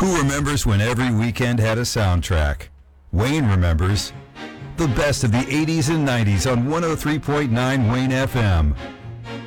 Who remembers when every weekend had a soundtrack? Wayne remembers. The best of the 80s and 90s on 103.9 Wayne FM.